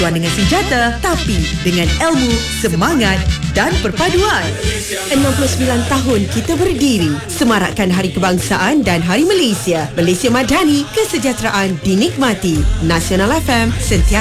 Bukan dengan senjata, tapi dengan ilmu, semangat dan perpaduan. 69 tahun kita berdiri, semarakkan Hari Kebangsaan dan Hari Malaysia. Malaysia Madani, kesejahteraan dinikmati. Nasional FM, sentiasa